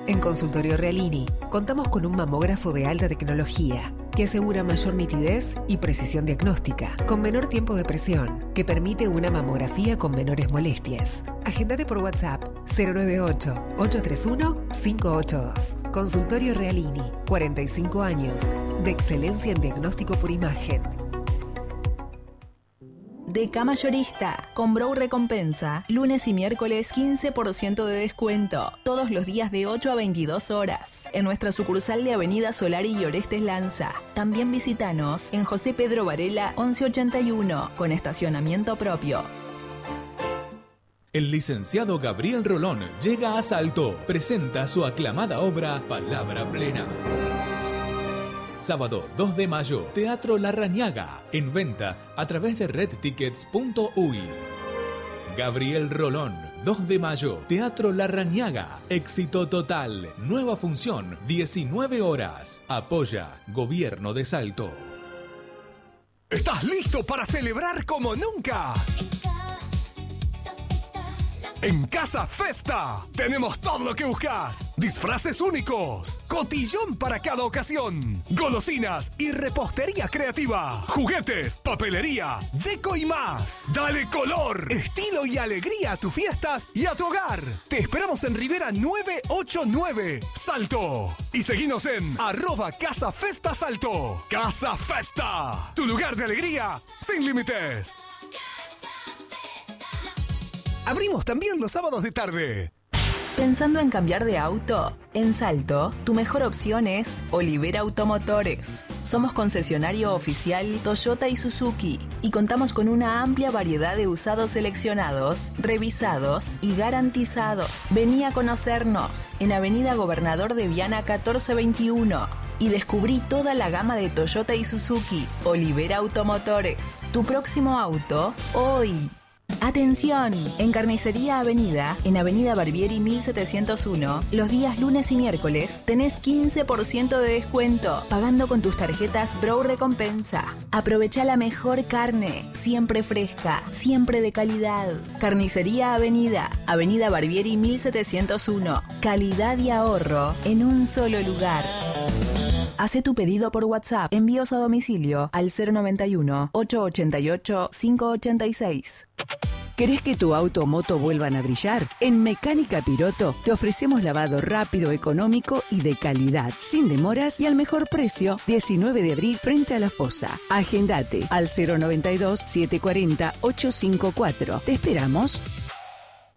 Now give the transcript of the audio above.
En Consultorio Realini contamos con un mamógrafo de alta tecnología que asegura mayor nitidez y precisión diagnóstica, con menor tiempo de presión, que permite una mamografía con menores molestias. Agéndate por WhatsApp 098-831-582. Consultorio Realini, 45 años de excelencia en diagnóstico por imagen. Deca Mayorista, con Brow Recompensa, lunes y miércoles 15% de descuento, todos los días de 8 a 22 horas, en nuestra sucursal de Avenida Solari y Orestes Lanza. También visítanos en José Pedro Varela 1181, con estacionamiento propio. El licenciado Gabriel Rolón llega a Salto, presenta su aclamada obra Palabra Plena. Sábado 2 de mayo, Teatro Larrañaga, en venta a través de redtickets.uy. Gabriel Rolón, 2 de mayo, Teatro Larrañaga, éxito total, nueva función, 19 horas. Apoya Gobierno de Salto. ¿Estás listo para celebrar como nunca? En Casa Festa tenemos todo lo que buscas. Disfraces únicos, cotillón para cada ocasión, golosinas y repostería creativa, juguetes, papelería, deco y más. Dale color, estilo y alegría a tus fiestas y a tu hogar. Te esperamos en Rivera 989, Salto. Y seguinos en @CasaFestaSalto. Casa Festa, tu lugar de alegría sin límites. Abrimos también los sábados de tarde. ¿Pensando en cambiar de auto? En Salto, tu mejor opción es Olivera Automotores. Somos concesionario oficial Toyota y Suzuki y contamos con una amplia variedad de usados seleccionados, revisados y garantizados. Vení a conocernos en Avenida Gobernador de Viana 1421 y descubrí toda la gama de Toyota y Suzuki. Olivera Automotores, tu próximo auto hoy. ¡Atención! En Carnicería Avenida, en Avenida Barbieri 1701, los días lunes y miércoles tenés 15% de descuento pagando con tus tarjetas Brow Recompensa. Aprovecha la mejor carne, siempre fresca, siempre de calidad. Carnicería Avenida, Avenida Barbieri 1701. Calidad y ahorro en un solo lugar. Hacé tu pedido por WhatsApp. Envíos a domicilio al 091-888-586. ¿Querés que tu auto o moto vuelvan a brillar? En Mecánica Piroto te ofrecemos lavado rápido, económico y de calidad, sin demoras y al mejor precio. 19 de abril frente a la fosa. Agendate al 092-740-854. Te esperamos.